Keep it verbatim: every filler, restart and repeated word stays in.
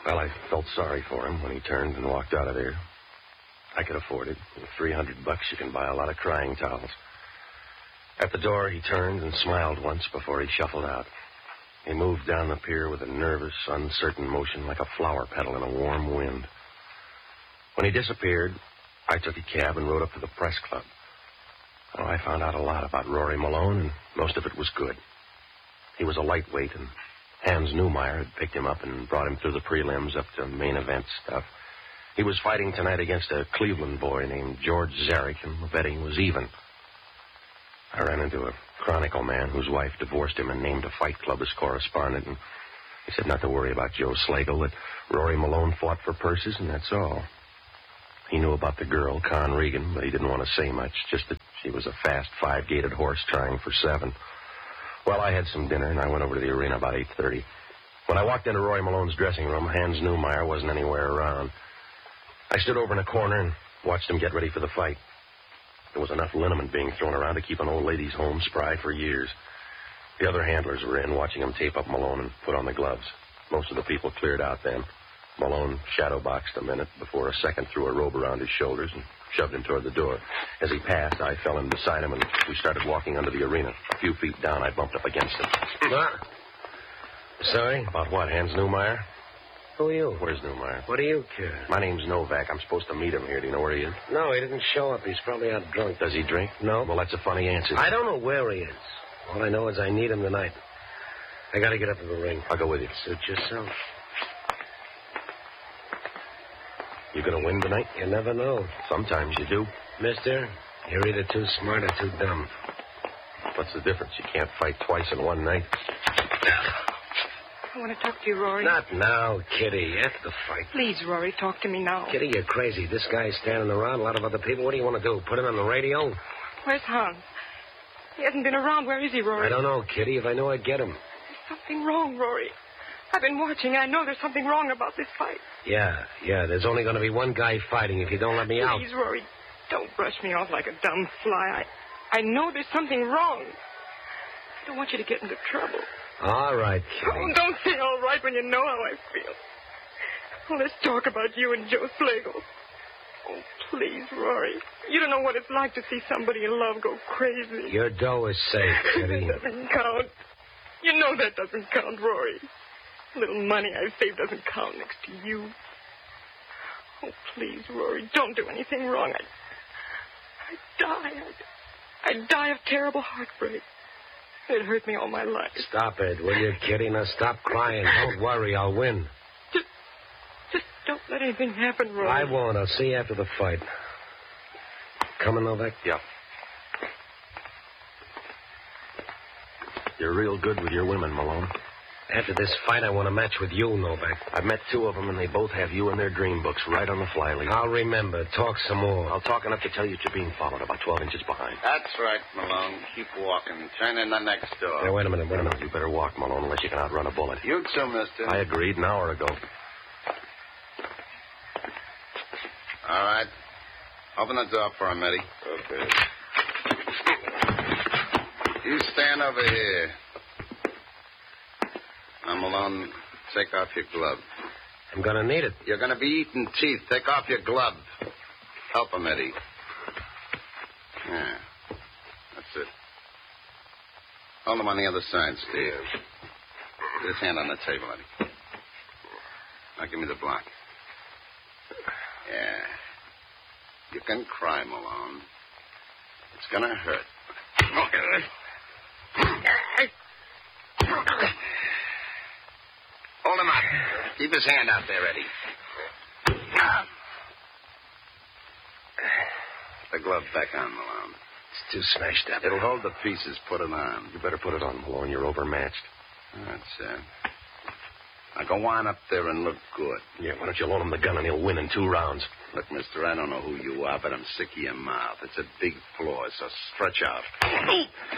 Well, I felt sorry for him when he turned and walked out of there. I could afford it. With three hundred bucks, you can buy a lot of crying towels. At the door, he turned and smiled once before he shuffled out. He moved down the pier with a nervous, uncertain motion like a flower petal in a warm wind. When he disappeared, I took a cab and rode up to the press club. Oh, I found out a lot about Rory Malone, and most of it was good. He was a lightweight, and Hans Newmeyer had picked him up and brought him through the prelims up to main event stuff. He was fighting tonight against a Cleveland boy named George Zarek, and the betting was even. I ran into a Chronicle man whose wife divorced him and named a fight club as correspondent, and he said not to worry about Joe Slagle, that Rory Malone fought for purses, and that's all. He knew about the girl, Con Regan, but he didn't want to say much, just that she was a fast five-gated horse trying for seven. Well, I had some dinner, and I went over to the arena about eight thirty. When I walked into Rory Malone's dressing room, Hans Newmeyer wasn't anywhere around. I stood over in a corner and watched him get ready for the fight. There was enough liniment being thrown around to keep an old lady's home spry for years. The other handlers were in, watching him tape up Malone and put on the gloves. Most of the people cleared out then. Malone shadow-boxed a minute before a second threw a robe around his shoulders and shoved him toward the door. As he passed, I fell in beside him, and we started walking under the arena. A few feet down, I bumped up against him. What? Sorry? About what, Hans Newmeyer? Who are you? Where's Newmeyer? What do you care? My name's Novak. I'm supposed to meet him here. Do you know where he is? No, he didn't show up. He's probably out drunk. Does he drink? No. Well, that's a funny answer. I don't know where he is. All I know is I need him tonight. I got to get up to the ring. I'll go with you. Suit yourself. You gonna win tonight? You never know. Sometimes you do. Mister, you're either too smart or too dumb. What's the difference? You can't fight twice in one night. I want to talk to you, Rory. Not now, Kitty. After the fight. Please, Rory, talk to me now. Kitty, you're crazy. This guy's standing around, a lot of other people. What do you want to do? Put him on the radio? Where's Hans? He hasn't been around. Where is he, Rory? I don't know, Kitty. If I knew, I'd get him. There's something wrong, Rory. I've been watching. I know there's something wrong about this fight. Yeah, yeah. There's only going to be one guy fighting if you don't let me out. Please, Rory, don't brush me off like a dumb fly. I, I know there's something wrong. I don't want you to get into trouble. All right, Kitty. Oh, don't say all right when you know how I feel. Oh, let's talk about you and Joe Slagle. Oh, please, Rory. You don't know what it's like to see somebody in love go crazy. Your dough is safe, Kitty. That doesn't count. You know that doesn't count, Rory. Little money I've saved doesn't count next to you. Oh, please, Rory, don't do anything wrong. I, I'd die. I'd, I'd die of terrible heartbreak. It hurt me all my life. Stop it, will you, Kitty? Now stop crying. Don't worry, I'll win. Just, just don't let anything happen, Rory. I won't. I'll see you after the fight. Coming, Novak? Yeah. You're real good with your women, Malone. After this fight, I want a match with you, Novak. I've met two of them, and they both have you in their dream books right on the fly leaf. I'll remember. Talk some more. I'll talk enough to tell you that you're being followed about twelve inches behind. That's right, Malone. Keep walking. Turn in the next door. Hey, wait a minute, wait a minute. You better walk, Malone, unless you can outrun a bullet. You too, mister. I agreed an hour ago. All right. Open the door for him, Eddie. Okay. You stand over here. Now, Malone, take off your glove. I'm going to need it. You're going to be eating teeth. Take off your glove. Help him, Eddie. Yeah. That's it. Hold him on the other side, Steve. Put his hand on the table, Eddie. Now, give me the block. Yeah. You can cry, Malone. It's going to hurt. Hold him up. Keep his hand out there, Eddie. The glove back on, Malone. It's too smashed up. It'll hold the pieces. Put it on. You better put it on, Malone. You're overmatched. That's it. Now go on up there and look good. Yeah, why don't you loan him the gun and he'll win in two rounds? Look, mister, I don't know who you are, but I'm sick of your mouth. It's a big floor, so stretch out.